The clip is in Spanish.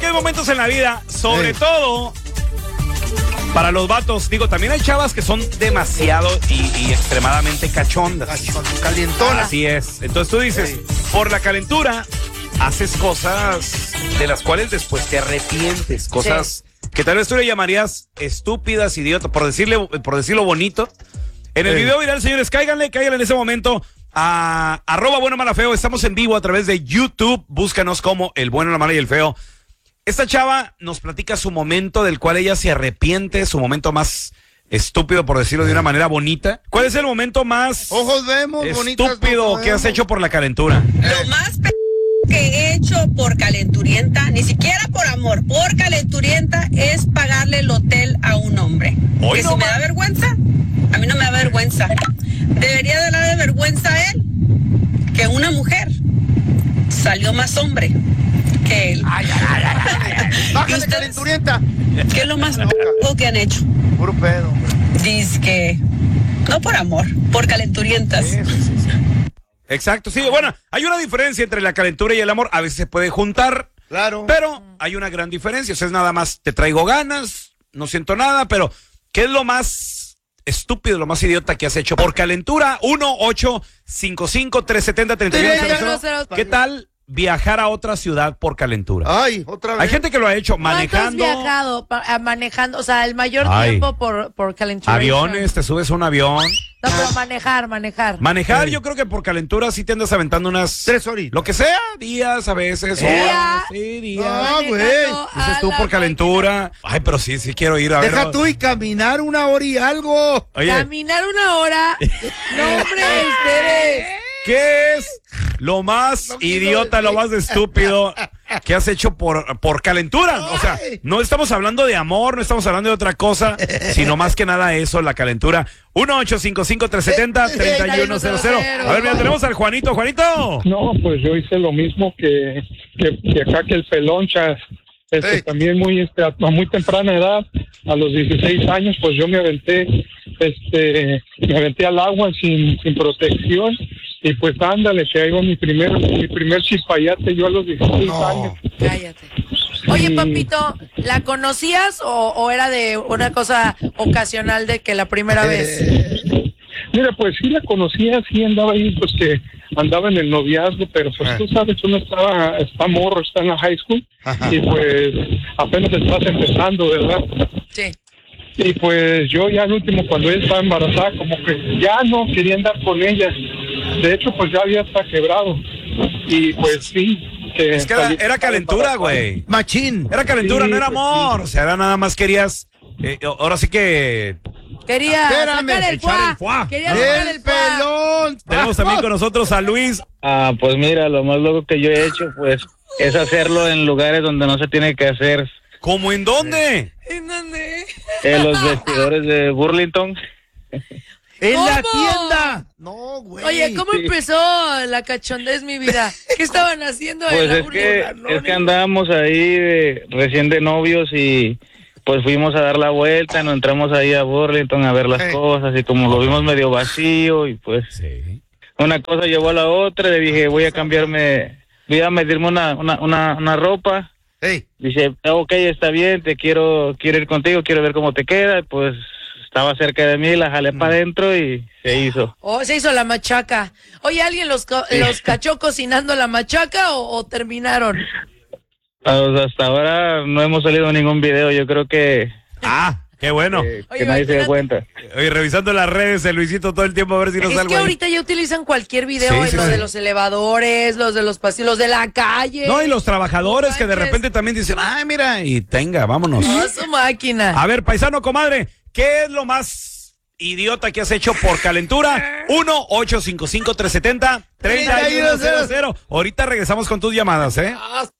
que hay momentos en la vida, sobre todo para los vatos, digo, también hay chavas que son demasiado y extremadamente cachondas. Calientonas. Así es. Entonces tú dices, por la calentura, haces cosas de las cuales después te arrepientes. Cosas que tal vez tú le llamarías estúpidas, idiotas, por decirlo bonito. En el video viral, señores, cáiganle en ese momento a @bueno-mala-feo. Estamos en vivo a través de YouTube. Búscanos como El Bueno, la Mala y el Feo. Esta chava nos platica su momento del cual ella se arrepiente, su momento más estúpido, por decirlo de una manera bonita. ¿Cuál es el momento más estúpido que has hecho por la calentura? Lo más que he hecho por calenturienta, ni siquiera por amor, por calenturienta, es pagarle el hotel a un hombre. Hoy Que no si me da vergüenza, a mí no me da vergüenza. Debería de darle vergüenza a él, que una mujer salió más hombre que él. Bájale, calenturienta. ¿Qué es lo más que han hecho? Puro pedo. Dice que no por amor, por calenturientas. Sí. Exacto, sí, bueno, hay una diferencia entre la calentura y el amor, a veces se puede juntar, Claro. pero hay una gran diferencia, o sea, es nada más, te traigo ganas, no siento nada, pero ¿qué es lo más estúpido, lo más idiota que has hecho por calentura? 1-855-370-3100. ¿Qué tal viajar a otra ciudad por calentura? Ay, otra vez. Hay gente que lo ha hecho ¿Cuánto has manejando viajado manejando? O sea, el mayor tiempo por calentura. aviones, te subes a un avión. No, pero manejar. Manejar, yo creo que por calentura sí te andas aventando unas 3 horitas. Lo que sea, días a veces, horas, sí, días. Ah, güey. Dices tú por calentura. Ay, pero sí quiero ir a ver. Deja tú y caminar 1 hora y algo. Oye, Caminar 1 hora. No, hombre, ustedes. ¿qué es lo más idiota, lo más estúpido que has hecho por calentura? O sea, no estamos hablando de amor, no estamos hablando de otra cosa, sino más que nada eso, la calentura. 1-855-370-3100. A ver, mira, tenemos al Juanito. Juanito. No, pues yo hice lo mismo que acá que el Pelonchas. También a muy temprana edad, a los 16 años, pues yo me aventé al agua sin protección. Y pues ándale, que hago mi primer chispayate yo a los 16 años. Cállate. Oye, papito, ¿la conocías o era de una cosa ocasional de que la primera vez? Mira, pues sí la conocía, sí andaba ahí, pues que andaba en el noviazgo, pero pues tú sabes, uno está morro, está en la high school. Ajá. Y pues apenas estás empezando, ¿verdad? Sí. Y pues yo ya al último, cuando ella estaba embarazada, como que ya no quería andar con ella. De hecho, pues ya había hasta quebrado. Y pues sí. Es que era calentura, güey. Machín. Era calentura, Sí, no era pues, amor. O sea, era nada más querías. Ahora sí que. Quería Espérame, sacar el echar fuá. el Quería sacar El el fuá. pelón. Tenemos también con nosotros a Luis. Pues mira, lo más loco que yo he hecho, pues, es hacerlo en lugares donde no se tiene que hacer. ¿Cómo en dónde? ¿En dónde? En los vestidores de Burlington. En la ¿Cómo? tienda. No, güey. Oye, ¿cómo empezó la cachondez, mi vida? ¿Qué estaban haciendo? Pues es que andábamos ahí recién de novios y pues fuimos a dar la vuelta, nos entramos ahí a Burlington a ver las cosas y como lo vimos medio vacío y pues una cosa llevó a la otra, le dije voy a medirme una ropa. Dice, ok, está bien, quiero ir contigo, quiero ver cómo te queda, pues estaba cerca de mí, la jalé para adentro y se hizo. Oh, se hizo la machaca. Oye, ¿alguien los cachó cocinando la machaca o terminaron? Pues hasta ahora no hemos salido en ningún video, yo creo que... Qué bueno. Oye, nadie se dé cuenta. Oye, revisando las redes, el Luisito todo el tiempo a ver si nos Es salgo que ahí. ahorita ya utilizan cualquier video, Sí, los de los elevadores, los de los pasillos, los de la calle. No, y los trabajadores No que de manches. repente también dicen, ay, mira, y tenga, vámonos. No, su máquina. A ver, paisano, comadre, ¿qué es lo más idiota que has hecho por calentura? 1-855-370-3100. Ahorita regresamos con tus llamadas, ¿eh?